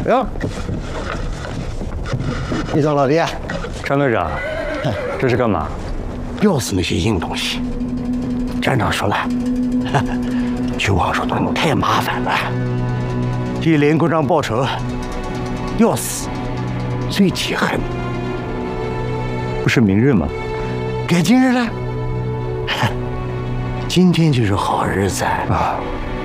哟，你找老弟啊？ 张队长，这是干嘛？ 又是那些硬东西。站长说了，去王守敦太麻烦了，替连国璋报仇，要死最记恨。 不是明日吗？ 改今日了。今天就是好日子啊！